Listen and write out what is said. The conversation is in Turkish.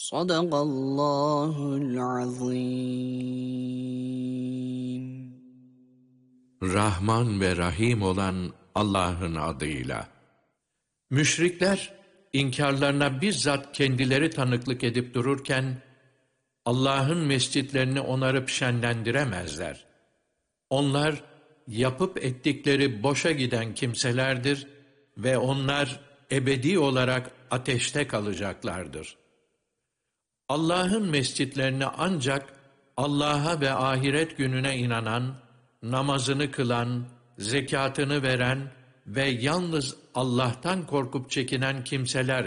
Sadakallahul azim. Rahman ve Rahim olan Allah'ın adıyla. Müşrikler, inkarlarına bizzat kendileri tanıklık edip dururken, Allah'ın mescitlerini onarıp şenlendiremezler. Onlar, yapıp ettikleri boşa giden kimselerdir ve onlar ebedi olarak ateşte kalacaklardır. Allah'ın mescitlerini ancak Allah'a ve ahiret gününe inanan, namazını kılan, zekatını veren ve yalnız Allah'tan korkup çekinen kimseler